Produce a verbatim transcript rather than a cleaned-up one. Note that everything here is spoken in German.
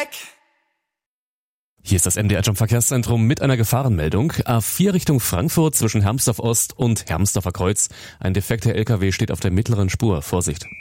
Hier ist das M D R Jump Verkehrszentrum mit einer Gefahrenmeldung. A vier Richtung Frankfurt zwischen Hermsdorf Ost und Hermsdorfer Kreuz. Ein defekter L K W steht auf der mittleren Spur. Vorsicht.